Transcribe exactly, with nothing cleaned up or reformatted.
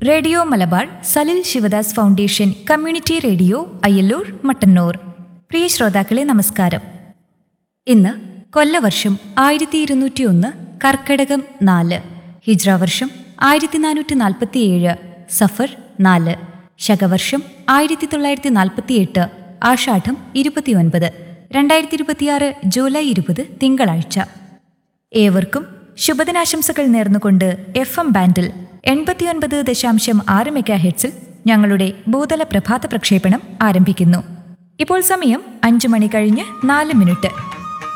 Radio Malabar Salil Sivadas foundation community radio Ayyallur Mattannur. പ്രിയ ശ്രോതാക്കളെ നമസ്കാരം. ഇന്ന് കൊല്ലവർഷം ആയിരത്തി ഇരുന്നൂറ്റി ഒന്ന് കർക്കടകം നാല്, ഹിജ്ര വർഷം ആയിരത്തി നാനൂറ്റി നാൽപ്പത്തി ഏഴ് സഫർ നാല്, ശകവർഷം ആയിരത്തി തൊള്ളായിരത്തി നാൽപ്പത്തി എട്ട് ആഷാഢം ഇരുപത്തിയൊൻപത്, രണ്ടായിരത്തി ഇരുപത്തിയാറ് ജൂലൈ ഇരുപത് തിങ്കളാഴ്ച. ഏവർക്കും ശുഭദിനാശംസകൾ നേർന്നുകൊണ്ട് എഫ് എം ബാൻഡിൽ എൺപത്തിയൊൻപത് ദശാംശം ആറ് മെഗാ ഹെഡ്സിൽ ഞങ്ങളുടെ ഭൂതല പ്രഭാത പ്രക്ഷേപണം ആരംഭിക്കുന്നു. ഇപ്പോൾ സമയം അഞ്ചു മണി കഴിഞ്ഞ് നാല് മിനിറ്റ്.